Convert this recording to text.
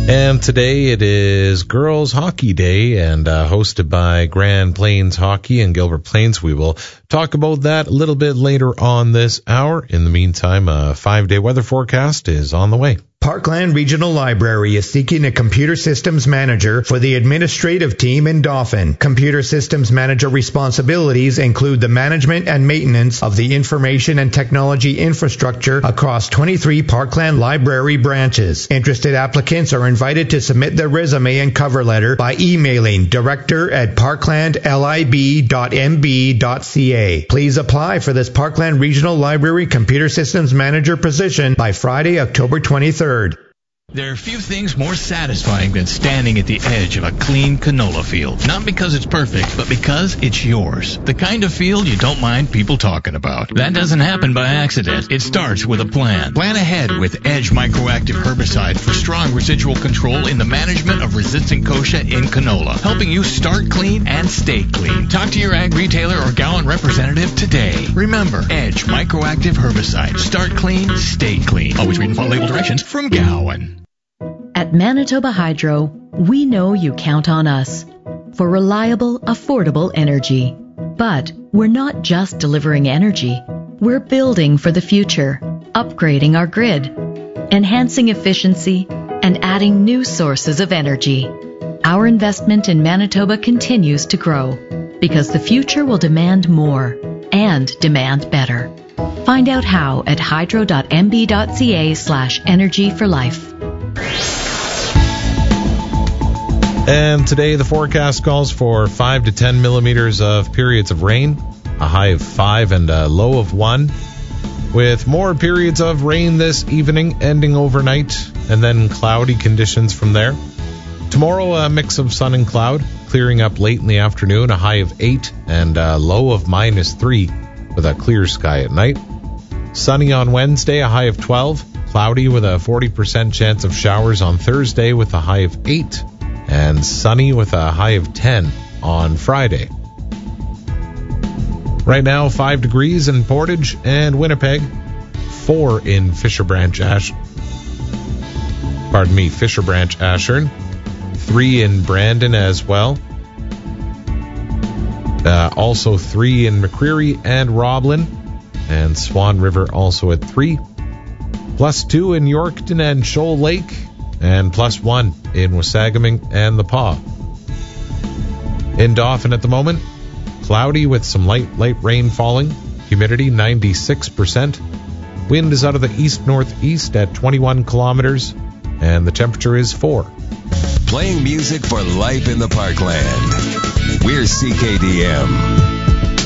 And today it is Girls Hockey Day, and hosted by Grand Plains Hockey in Gilbert Plains. We will talk about that a little bit later on this hour. In the meantime, a 5-day weather forecast is on the way. Parkland Regional Library is seeking a computer systems manager for the administrative team in Dauphin. Computer systems manager responsibilities include the management and maintenance of the information and technology infrastructure across 23 Parkland Library branches. Interested applicants are invited to submit their resume and cover letter by emailing director@parklandlib.mb.ca. Please apply for this Parkland Regional Library computer systems manager position by Friday, October 23rd. There are few things more satisfying than standing at the edge of a clean canola field. Not because it's perfect, but because it's yours. The kind of field you don't mind people talking about. That doesn't happen by accident. It starts with a plan. Plan ahead with Edge Microactive Herbicide for strong residual control in the management of resistant kochia in canola, helping you start clean and stay clean. Talk to your ag retailer or Gowan representative today. Remember, Edge Microactive Herbicide. Start clean, stay clean. Always read and follow label directions from Gowan. At Manitoba Hydro, we know you count on us for reliable, affordable energy. But we're not just delivering energy. We're building for the future, upgrading our grid, enhancing efficiency, and adding new sources of energy. Our investment in Manitoba continues to grow because the future will demand more and demand better. Find out how at hydro.mb.ca/energy for life. And today the forecast calls for 5 to 10 millimeters of periods of rain, a high of 5 and a low of 1, with more periods of rain this evening ending overnight, and then cloudy conditions from there. Tomorrow, a mix of sun and cloud, clearing up late in the afternoon, a high of 8 and a low of -3, with a clear sky at night. Sunny on Wednesday, a high of 12, cloudy with a 40% chance of showers on Thursday with a high of 8, and sunny with a high of 10 on Friday. Right now, 5 degrees in Portage and Winnipeg, 4 in Fisher Branch, Ashern, 3 in Brandon as well. Also 3 in McCreary and Roblin, and Swan River also at 3. +2 in Yorkton and Shoal Lake, and +1 in Wasagaming and the Paw. In Dauphin at the moment, cloudy with some light rain falling, humidity 96%. Wind is out of the east-northeast at 21 kilometers, and the temperature is 4. Playing music for life in the Parkland. We're CKDM.